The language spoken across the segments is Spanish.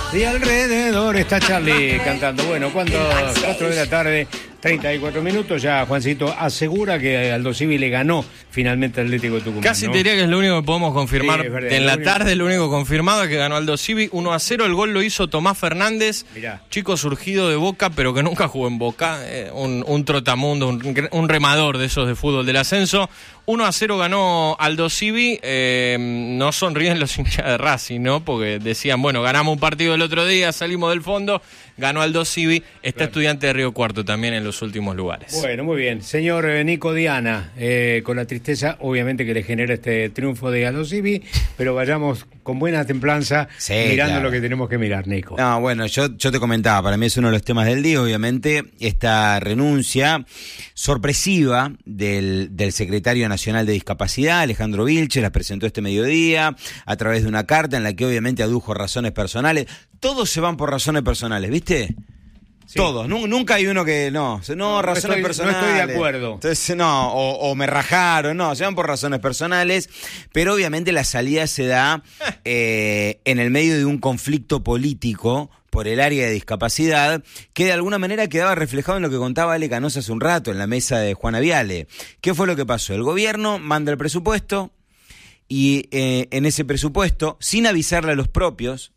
Y alrededor está Charlie cantando. Bueno, cuando 4 de la tarde, 34 minutos, ya Juancito asegura que Aldo Civi le ganó finalmente al Atlético de Tucumán. Casi ¿no? te diría que es lo único que podemos confirmar. Sí, es verdad, en la tarde, lo único confirmado es que ganó Aldo Civi 1-0. El gol lo hizo Tomás Fernández, Mirá. chico surgido de Boca, pero que nunca jugó en Boca. Un trotamundo, un remador de esos de fútbol del ascenso. 1-0 ganó Aldo Civi. No sonríen los hinchas de Racing, ¿no? Porque decían, bueno, ganamos un partido el otro día, salimos del fondo, ganó Aldo Civi. Está Claro. Estudiante de Río Cuarto también en los últimos lugares. Bueno, muy bien. Señor Nico Diana, con la tristeza, obviamente, que le genera este triunfo de Aldo Civi, pero vayamos con buena templanza, Sí, mirando claro. lo que tenemos que mirar, Nico. No, bueno, yo te comentaba, para mí es uno de los temas del día, obviamente, esta renuncia sorpresiva del secretario nacional de Discapacidad, Alejandro Vilches, la presentó este mediodía a través de una carta en la que obviamente adujo razones personales. Todos se van por razones personales, ¿viste? Sí. Todos, nunca hay uno que razones personales. No estoy de acuerdo. Entonces, o me rajaron, se van por razones personales, pero obviamente la salida se da en el medio de un conflicto político por el área de discapacidad, que de alguna manera quedaba reflejado en lo que contaba Ale Canosa hace un rato, en la mesa de Juana Viale. ¿Qué fue lo que pasó? El gobierno manda el presupuesto, y en ese presupuesto, sin avisarle a los propios,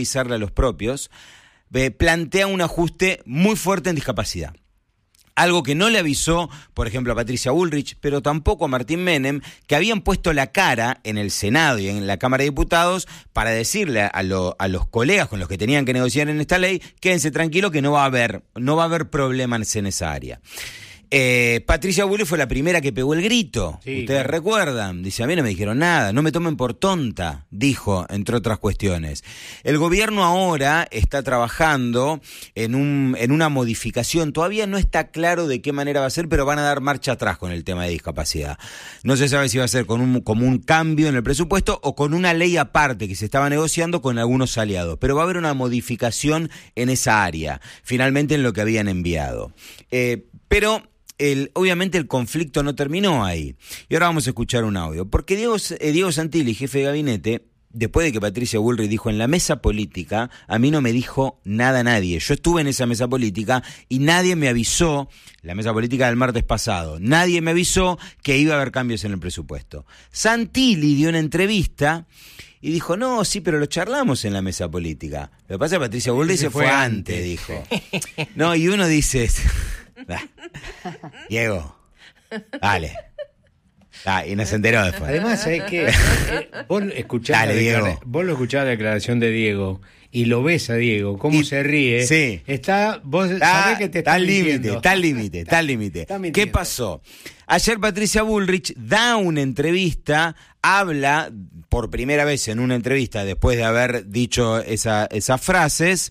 plantea un ajuste muy fuerte en discapacidad. Algo que no le avisó, por ejemplo, a Patricia Bullrich, pero tampoco a Martín Menem, que habían puesto la cara en el Senado y en la Cámara de Diputados para decirle a los colegas con los que tenían que negociar en esta ley, quédense tranquilos que no va a haber problemas en esa área. Patricia Bullrich fue la primera que pegó el grito. Sí, Ustedes claro. recuerdan, dice, a mí no me dijeron nada, no me tomen por tonta, dijo, entre otras cuestiones. El gobierno ahora está trabajando en una modificación, todavía no está claro de qué manera va a ser, pero van a dar marcha atrás con el tema de discapacidad. No se sabe si va a ser como un cambio en el presupuesto o con una ley aparte que se estaba negociando con algunos aliados, pero va a haber una modificación en esa área, finalmente en lo que habían enviado. Pero obviamente el conflicto no terminó ahí. Y ahora vamos a escuchar un audio. Porque Diego Santilli, jefe de gabinete, después de que Patricia Bullrich dijo en la mesa política, a mí no me dijo nada nadie. Yo estuve en esa mesa política y nadie me avisó, la mesa política del martes pasado, nadie me avisó que iba a haber cambios en el presupuesto. Santilli dio una entrevista y dijo, no, sí, pero lo charlamos en la mesa política. Lo que pasa es que Patricia Bullrich se fue antes, dijo. No, y uno dice... Diego, dale. Y nos enteró después. Además, ¿sabés qué? Vos escuchás Dale, Diego. vos lo escuchás la declaración de Diego y lo ves a Diego, cómo se ríe. Sí. Vos sabés que te está límite, mintiendo. está al límite. Está mintiendo. ¿Qué pasó? Ayer Patricia Bullrich da una entrevista, habla por primera vez en una entrevista después de haber dicho esas frases,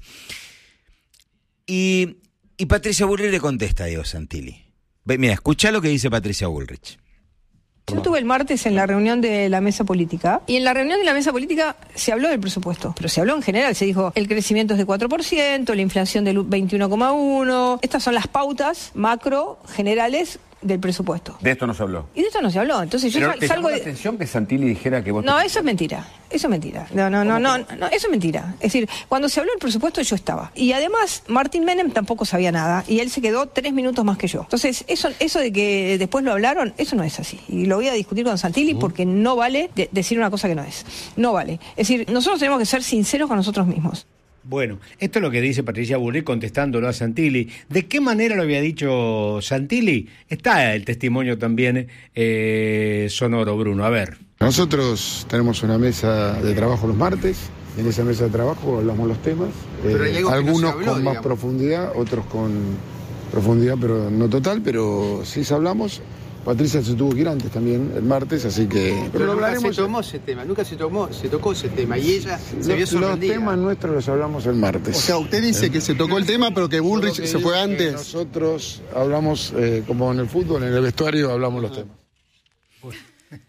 y Patricia Bullrich le contesta a Diego Santilli. Mira, escuchá lo que dice Patricia Bullrich. Yo estuve el martes en la reunión de la mesa política y en la reunión de la mesa política se habló del presupuesto, pero se habló en general, se dijo el crecimiento es de 4%, la inflación del 21,1%, estas son las pautas macro generales del presupuesto. De esto no se habló. Y de esto no se habló, entonces yo Pero ¿te salgo llamó la de... atención que Santilli dijera que vos... No, eso es mentira. Eso es mentira. No, eso es mentira. Es decir, cuando se habló del presupuesto yo estaba. Y además, Martín Menem tampoco sabía nada. Y él se quedó 3 minutos más que yo. Entonces, eso de que después lo hablaron, eso no es así. Y lo voy a discutir con Santilli porque no vale decir una cosa que no es. No vale. Es decir, nosotros tenemos que ser sinceros con nosotros mismos. Bueno, esto es lo que dice Patricia Bullrich contestándolo a Santilli. ¿De qué manera lo había dicho Santilli? Está el testimonio también sonoro, Bruno. A ver. Nosotros tenemos una mesa de trabajo los martes. En esa mesa de trabajo hablamos los temas. Algunos con más profundidad, otros con profundidad, pero no total, pero sí hablamos. Patricia se tuvo que ir antes también, el martes, así que... Pero nunca se tomó ese tema, se tocó ese tema y ella se vio sorprendida. Los temas nuestros los hablamos el martes. O sea, usted dice que se tocó el tema, pero que Bullrich se fue antes. Nosotros hablamos, como en el fútbol, en el vestuario hablamos los temas.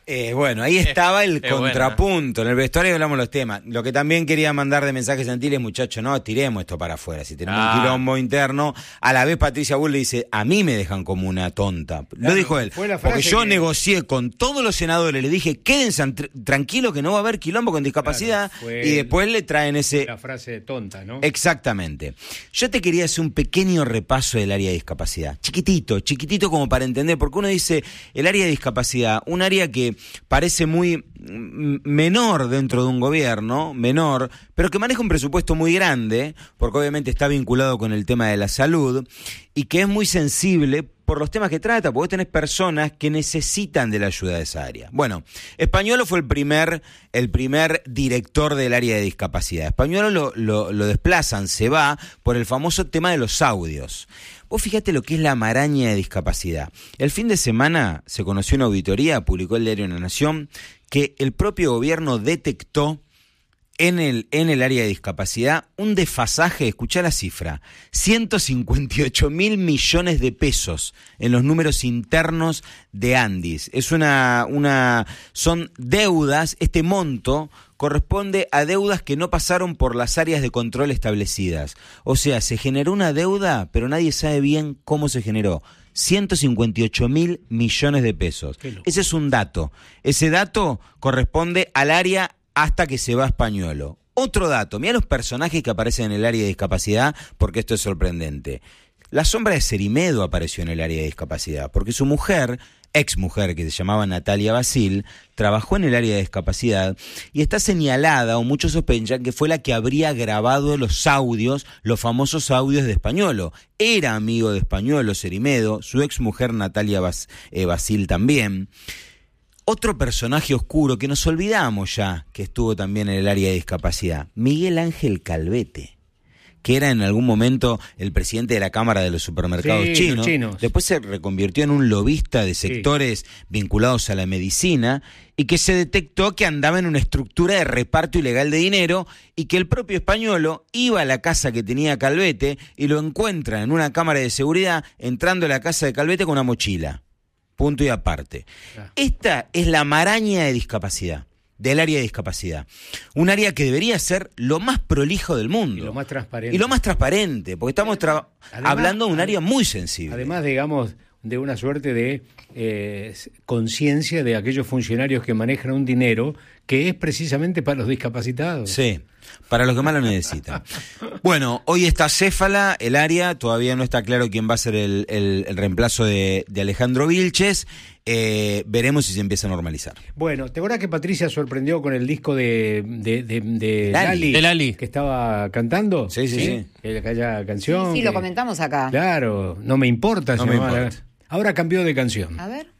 Bueno, ahí estaba el Es contrapunto. En el vestuario hablamos los temas. Lo que también quería mandar de mensajes Santilli, muchachos, no, tiremos esto para afuera. Si tenemos un quilombo interno, a la vez Patricia Bull le dice, a mí me dejan como una tonta. Lo dijo él. Porque yo negocié con todos los senadores, le dije, quédense tranquilos que no va a haber quilombo con discapacidad. Y después le traen la frase tonta, ¿no? Exactamente. Yo te quería hacer un pequeño repaso del área de discapacidad. Chiquitito como para entender, porque uno dice, el área de discapacidad, un área que parece muy menor dentro de un gobierno, pero que maneja un presupuesto muy grande, porque obviamente está vinculado con el tema de la salud, y que es muy sensible por los temas que trata, porque vos tenés personas que necesitan de la ayuda de esa área. Bueno, Españolo fue el primer director del área de discapacidad. Españolo lo desplazan, se va por el famoso tema de los audios. Vos fíjate lo que es la maraña de discapacidad. El fin de semana se conoció una auditoría, publicó el diario La Nación, que el propio gobierno detectó en el área de discapacidad un desfasaje, escuchá la cifra, 158.000 millones de pesos en los números internos de Andis. Son deudas, este monto corresponde a deudas que no pasaron por las áreas de control establecidas. O sea, se generó una deuda, pero nadie sabe bien cómo se generó. 158.000 millones de pesos. Ese es un dato. Ese dato corresponde al área hasta que se va Españolo. Otro dato, mirá los personajes que aparecen en el área de discapacidad, porque esto es sorprendente. La sombra de Cerimedo apareció en el área de discapacidad, porque su mujer, exmujer, que se llamaba Natalia Basil, trabajó en el área de discapacidad y está señalada, o muchos sospechan, que fue la que habría grabado los audios, los famosos audios de Españolo. Era amigo de Españolo, Cerimedo, su exmujer Natalia Basil también. Otro personaje oscuro que nos olvidamos ya, que estuvo también en el área de discapacidad, Miguel Ángel Calvete, que era en algún momento el presidente de la Cámara de los Supermercados chinos. Después se reconvirtió en un lobista de sectores vinculados a la medicina y que se detectó que andaba en una estructura de reparto ilegal de dinero y que el propio Españolo iba a la casa que tenía Calvete y lo encuentra en una cámara de seguridad entrando a la casa de Calvete con una mochila. Punto y aparte. Esta es la maraña de discapacidad, del área de discapacidad. Un área que debería ser lo más prolijo del mundo. Y lo más transparente. Porque estamos hablando de un área muy sensible. Además, digamos, de una suerte de conciencia de aquellos funcionarios que manejan un dinero que es precisamente para los discapacitados. Sí, para los que más lo necesitan. Bueno, hoy está Céfala, el área, todavía no está claro quién va a ser el reemplazo de Alejandro Vilches. Veremos si se empieza a normalizar. Bueno, ¿te acuerdas que Patricia sorprendió con el disco de Lali, que estaba cantando? Sí. Aquella canción. Sí, lo comentamos acá. Claro, no me importa. No me importa. Ahora cambió de canción. A ver.